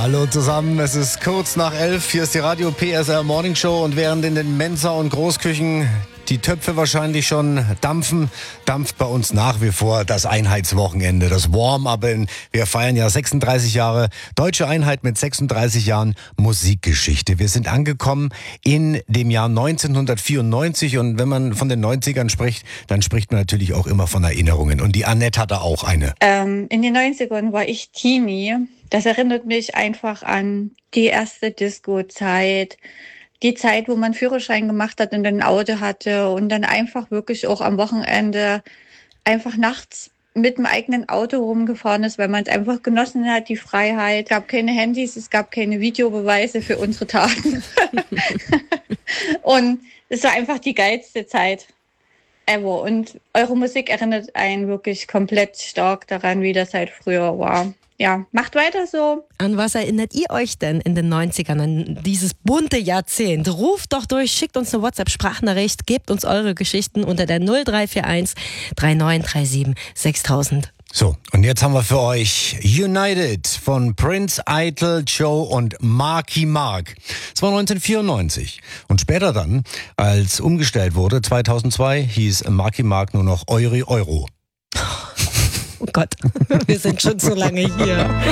Hallo zusammen, es ist kurz nach 11, hier ist die Radio PSR Morning Show und während in den Mensa- und Großküchen die Töpfe wahrscheinlich schon dampfen, dampft bei uns nach wie vor das Einheitswochenende, das Warm-up. Wir feiern ja 36 Jahre Deutsche Einheit mit 36 Jahren Musikgeschichte. Wir sind angekommen in dem Jahr 1994 und wenn man von den 90ern spricht, dann spricht man natürlich auch immer von Erinnerungen. Und die Annette hatte auch eine. In den 90ern war ich Teenie. Das erinnert mich einfach an die erste Disco-Zeit. Die Zeit, wo man Führerschein gemacht hat und ein Auto hatte und dann einfach wirklich auch am Wochenende einfach nachts mit dem eigenen Auto rumgefahren ist, weil man es einfach genossen hat, die Freiheit. Es gab keine Handys, es gab keine Videobeweise für unsere Taten. Und es war einfach die geilste Zeit ever. Und eure Musik erinnert einen wirklich komplett stark daran, wie das halt früher war. Ja, macht weiter so. An was erinnert ihr euch denn in den 90ern, an dieses bunte Jahrzehnt? Ruft doch durch, schickt uns eine WhatsApp-Sprachnachricht, gebt uns eure Geschichten unter der 0341 3937 6000. So, und jetzt haben wir für euch United von Prince, Eitel, Joe und Marky Mark. Es war 1994. Und später dann, als umgestellt wurde, 2002, hieß Marky Mark nur noch Euro. Oh Gott, wir sind schon so lange hier.